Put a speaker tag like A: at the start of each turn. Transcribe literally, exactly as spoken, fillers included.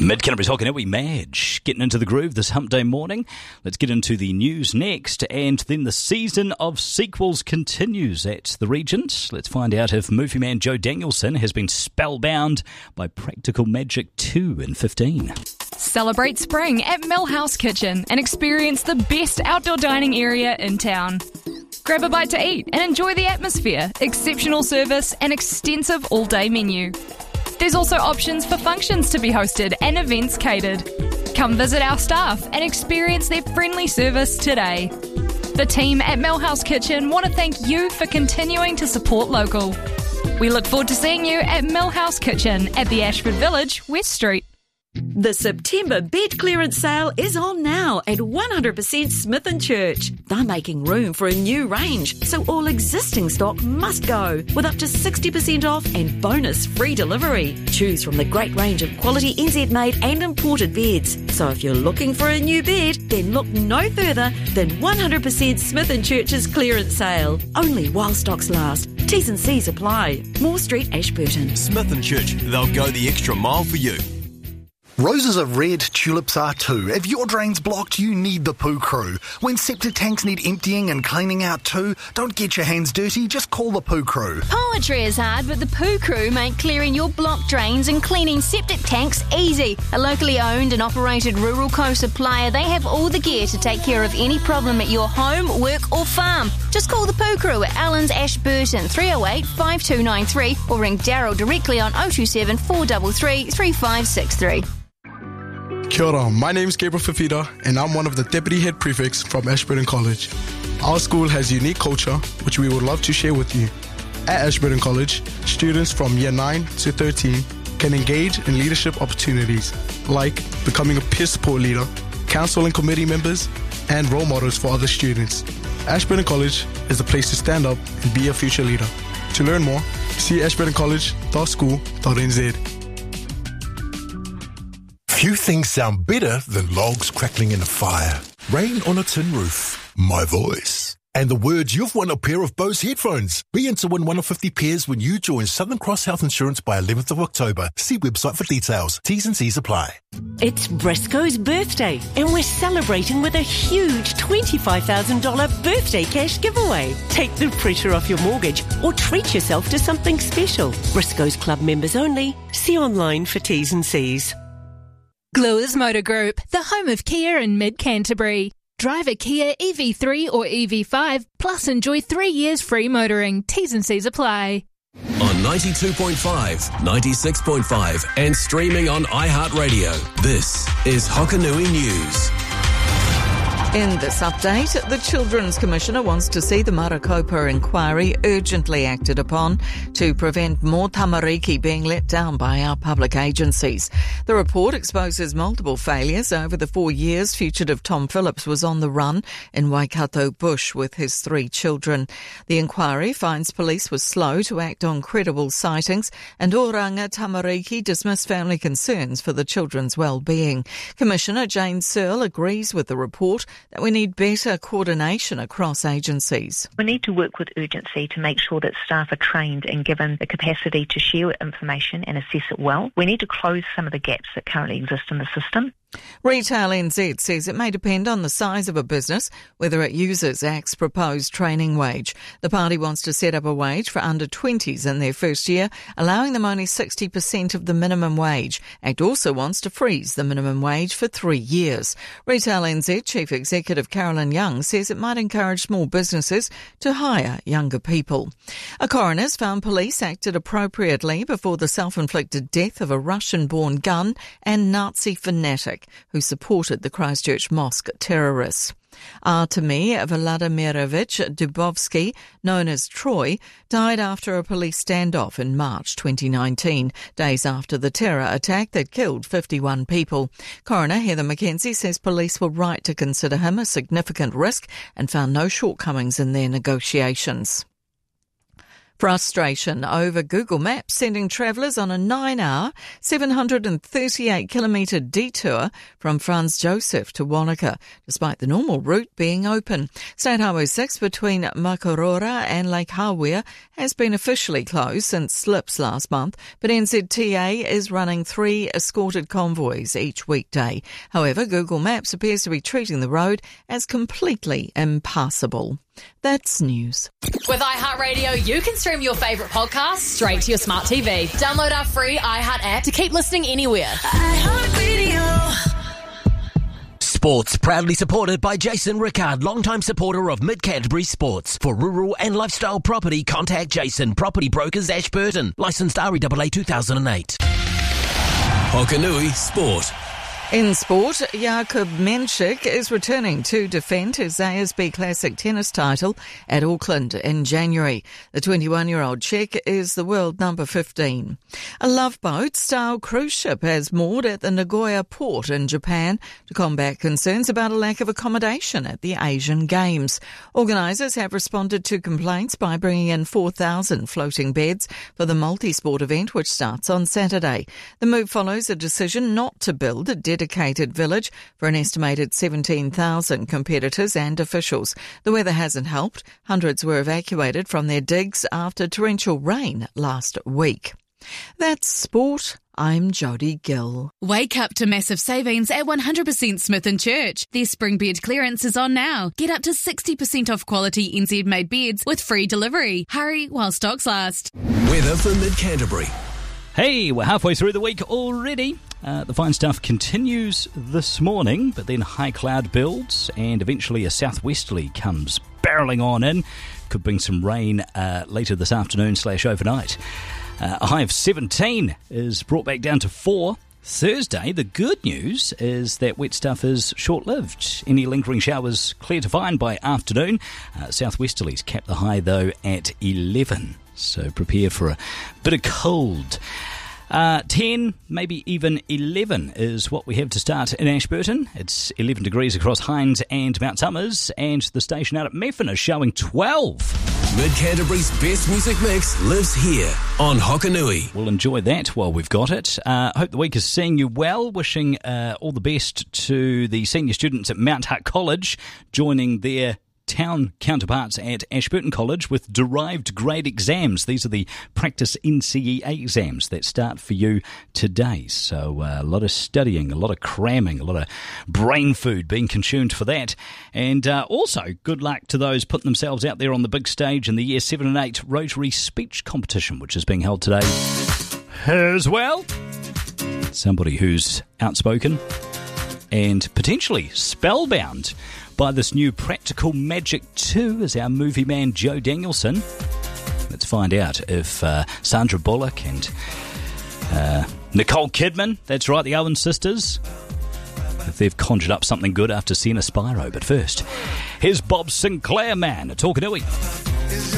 A: Mid-Canterbury's Hokoniwi Madge getting into the groove this hump day morning. Let's get into the news next, and then the season of sequels continues at the Regent. Let's find out if movie man Joe Danielson has been spellbound by Practical Magic two in fifteen.
B: Celebrate spring at Millhouse Kitchen and experience the best outdoor dining area in town. Grab a bite to eat and enjoy the atmosphere, exceptional service and extensive all-day menu. There's also options for functions to be hosted and events catered. Come visit our staff and experience their friendly service today. The team at Millhouse Kitchen want to thank you for continuing to support local. We look forward to seeing you at Millhouse Kitchen at the Ashford Village, West Street.
C: The September bed clearance sale is on now at one hundred percent Smith and Church. They're making room for a new range, so all existing stock must go, with up to sixty percent off and bonus free delivery. Choose from the great range of quality N Z-made and imported beds. So if you're looking for a new bed, then look no further than one hundred percent Smith and Church's clearance sale. Only while stocks last. T's and C's apply. Moore Street, Ashburton.
D: Smith and Church, they'll go the extra mile for you.
E: Roses are red, tulips are too. If your drain's blocked, you need the Poo Crew. When septic tanks need emptying and cleaning out too, don't get your hands dirty, just call the Poo Crew.
F: Poetry is hard, but the Poo Crew make clearing your blocked drains and cleaning septic tanks easy. A locally owned and operated rural co-supplier, they have all the gear to take care of any problem at your home, work or farm. Just call the Poo Crew at Allen's Ashburton, three oh eight, five two nine three, or ring Daryl directly on oh two seven, four three three, three five six three.
G: Kia ora, my name is Gabriel Fafita and I'm one of the Deputy Head Prefects from Ashburton College. Our school has a unique culture which we would love to share with you. At Ashburton College, students from year nine to thirteen can engage in leadership opportunities like becoming a peer support leader, council and committee members, and role models for other students. Ashburton College is the place to stand up and be a future leader. To learn more, see ashburton college dot school dot n z.
H: Few things sound better than logs crackling in a fire, rain on a tin roof, my voice, and the words you've won a pair of Bose headphones. Be in to win one of fifty pairs when you join Southern Cross Health Insurance by eleventh of October. See website for details. T's and C's apply.
I: It's Briscoe's birthday, and we're celebrating with a huge twenty-five thousand dollars birthday cash giveaway. Take the pressure off your mortgage or treat yourself to something special. Briscoe's Club members only. See online for T's and C's.
B: Gluers Motor Group, the home of Kia in Mid-Canterbury. Drive a Kia E V three or E V five, plus enjoy three years free motoring. T's and C's apply.
J: On ninety-two point five, ninety-six point five, and streaming on iHeartRadio, this is Hokonui News.
K: In this update, the Children's Commissioner wants to see the Marakopa inquiry urgently acted upon to prevent more tamariki being let down by our public agencies. The report exposes multiple failures over the four years fugitive Tom Phillips was on the run in Waikato bush with his three children. The inquiry finds police were slow to act on credible sightings, and Oranga Tamariki dismissed family concerns for the children's well-being. Commissioner Jane Searle agrees with the report that we need better coordination across agencies.
L: We need to work with urgency to make sure that staff are trained and given the capacity to share information and assess it well. We need to close some of the gaps that currently exist in the system.
K: Retail N Z says it may depend on the size of a business whether it uses Act's proposed training wage. The party wants to set up a wage for under twenties in their first year, allowing them only sixty percent of the minimum wage. Act also wants to freeze the minimum wage for three years. Retail N Z Chief Executive Carolyn Young says it might encourage small businesses to hire younger people. A coroner's found police acted appropriately before the self-inflicted death of a Russian-born gun and Nazi fanatic who supported the Christchurch mosque terrorists. Artemy Vladimirovich Dubovsky, known as Troy, died after a police standoff in March twenty nineteen, days after the terror attack that killed fifty-one people. Coroner Heather McKenzie says police were right to consider him a significant risk and found no shortcomings in their negotiations. Frustration over Google Maps sending travellers on a nine-hour, seven hundred thirty-eight kilometre detour from Franz Josef to Wanaka, despite the normal route being open. State Highway six between Makarora and Lake Hawea has been officially closed since slips last month, but N Z T A is running three escorted convoys each weekday. However, Google Maps appears to be treating the road as completely impassable. That's news.
M: With iHeartRadio, you can stream your favourite podcasts straight to your smart T V. Download our free iHeart app to keep listening anywhere.
J: iHeartRadio. Sports proudly supported by Jason Rickard, longtime supporter of Mid Canterbury Sports. For rural and lifestyle property, contact Jason, Property Brokers, Ashburton. Licensed R E A A two thousand eight. Hokanui Sport.
K: In sport, Jakub Menchik is returning to defend his A S B Classic tennis title at Auckland in January. The twenty-one-year-old Czech is the world number fifteen. A Love Boat-style cruise ship has moored at the Nagoya port in Japan to combat concerns about a lack of accommodation at the Asian Games. Organisers have responded to complaints by bringing in four thousand floating beds for the multi-sport event, which starts on Saturday. The move follows a decision not to build a dedicated village for an estimated seventeen thousand competitors and officials. The weather hasn't helped. Hundreds were evacuated from their digs after torrential rain last week. That's sport. I'm Jodie Gill.
B: Wake up to massive savings at one hundred percent Smith and Church. Their spring bed clearance is on now. Get up to sixty percent off quality N Z-made beds with free delivery. Hurry while stocks last.
J: Weather for Mid Canterbury.
A: Hey, we're halfway through the week already. Uh, the fine stuff continues this morning, but then high cloud builds and eventually a southwesterly comes barreling on in. Could bring some rain uh, later this afternoon slash overnight. Uh, a high of seventeen is brought back down to four. Thursday, the good news is that wet stuff is short-lived. Any lingering showers clear to fine by afternoon. Uh, southwesterlies cap the high, though, at eleven. So prepare for a bit of cold. Uh, ten, maybe even eleven is what we have to start in Ashburton. It's eleven degrees across Hinds and Mount Somers, and the station out at Methven is showing twelve.
J: Mid Canterbury's best music mix lives here on Hokanui.
A: We'll enjoy that while we've got it. I uh, hope the week is seeing you well. Wishing uh, all the best to the senior students at Mount Hutt College, joining their town counterparts at Ashburton College with derived grade exams. These are the practice N C E A exams that start for you today. So uh, a lot of studying, a lot of cramming, a lot of brain food being consumed for that. And uh, also, good luck to those putting themselves out there on the big stage in the Year seven and eight Rotary Speech Competition, which is being held today as well. Somebody who's outspoken and potentially spellbound by this new Practical Magic two is our movie man Joe Danielson. Let's find out if uh, Sandra Bullock and uh, Nicole Kidman, that's right, the Owen sisters, if they've conjured up something good after seeing a Spyro. But first, here's Bob Sinclair Man at Talkanui.